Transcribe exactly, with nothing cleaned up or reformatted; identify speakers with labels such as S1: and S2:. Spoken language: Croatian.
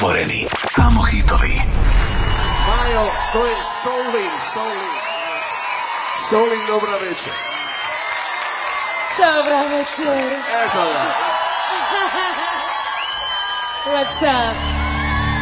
S1: otvoreni. Samo hitovi.
S2: Majo, to je Solin, Solin. Solin, dobra večer.
S3: Dobra večer.
S2: Eto ga.
S3: What's up?